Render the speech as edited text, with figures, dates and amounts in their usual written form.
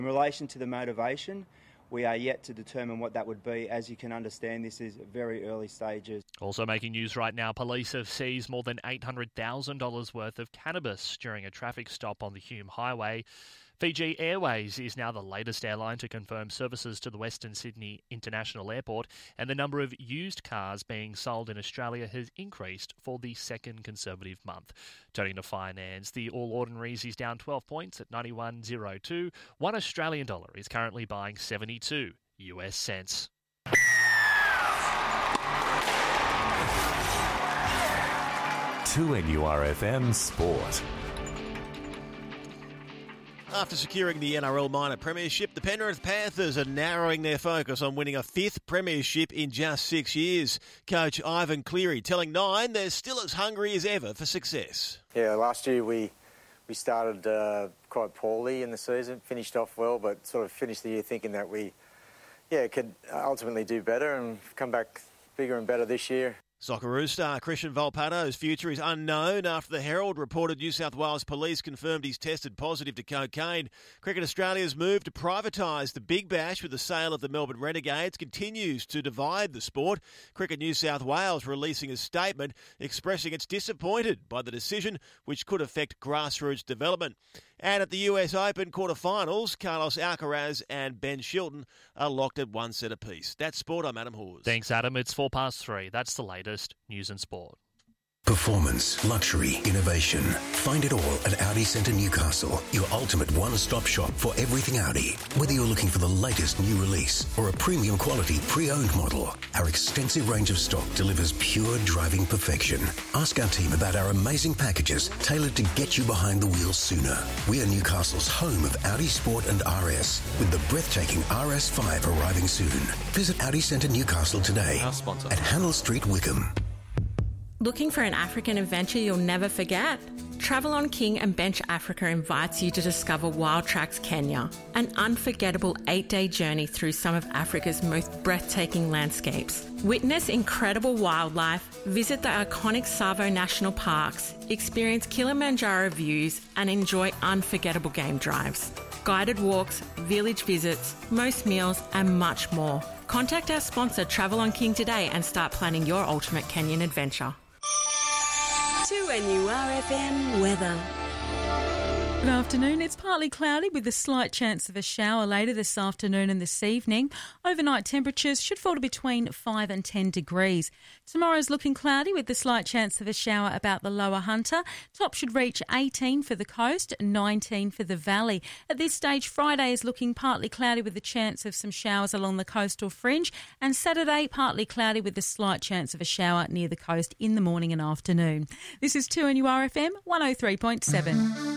In relation to the motivation, we are yet to determine what that would be. As you can understand, this is very early stages. Also making news right now, police have seized more than $800,000 worth of cannabis during a traffic stop on the Hume Highway. Fiji Airways is now the latest airline to confirm services to the Western Sydney International Airport, and the number of used cars being sold in Australia has increased for the second consecutive month. Turning to finance, the All Ordinaries is down 12 points at 91.02. One Australian dollar is currently buying 72 US cents. To NURFM Sport. After securing the NRL minor premiership, the Penrith Panthers are narrowing their focus on winning a fifth premiership in just 6 years. Coach Ivan Cleary telling Nine they're still as hungry as ever for success. Yeah, last year we started quite poorly in the season, finished off well, but sort of finished the year thinking that we could ultimately do better and come back bigger and better this year. Socceroos star Christian Volpato's future is unknown after the Herald reported New South Wales Police confirmed he's tested positive to cocaine. Cricket Australia's move to privatise the Big Bash with the sale of the Melbourne Renegades continues to divide the sport. Cricket New South Wales releasing a statement expressing it's disappointed by the decision, which could affect grassroots development. And at the US Open quarterfinals, Carlos Alcaraz and Ben Shilton are locked at one set apiece. That's sport. I'm Adam Hawes. Thanks, Adam. It's 3:04. That's the latest news and sport. Performance, luxury, innovation. Find it all at Audi Centre Newcastle, your ultimate one-stop shop for everything Audi. Whether you're looking for the latest new release or a premium quality pre-owned model, our extensive range of stock delivers pure driving perfection. Ask our team about our amazing packages tailored to get you behind the wheel sooner. We are Newcastle's home of Audi Sport and RS, with the breathtaking RS5 arriving soon. Visit Audi Centre Newcastle today at Handel Street, Wickham. Looking for an African adventure you'll never forget? Travel on King and Bench Africa invites you to discover Wild Tracks Kenya, an unforgettable 8-day journey through some of Africa's most breathtaking landscapes. Witness incredible wildlife, visit the iconic Tsavo National Parks, experience Kilimanjaro views, and enjoy unforgettable game drives. Guided walks, village visits, most meals, and much more. Contact our sponsor Travel on King today and start planning your ultimate Kenyan adventure. 2NURFM weather. Good afternoon. It's partly cloudy with a slight chance of a shower later this afternoon and this evening. Overnight temperatures should fall to between 5 and 10 degrees. Tomorrow's looking cloudy with a slight chance of a shower about the lower Hunter. Top should reach 18 for the coast, 19 for the valley. At this stage, Friday is looking partly cloudy with a chance of some showers along the coastal fringe, and Saturday partly cloudy with a slight chance of a shower near the coast in the morning and afternoon. This is 2NURFM 103.7.